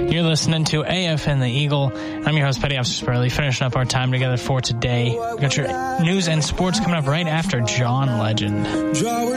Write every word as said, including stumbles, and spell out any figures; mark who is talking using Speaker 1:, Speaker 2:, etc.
Speaker 1: You're listening to A F N The Eagle. I'm your host, Petty Officer Spurley, finishing up our time together for today. We got your news and sports coming up right after John Legend.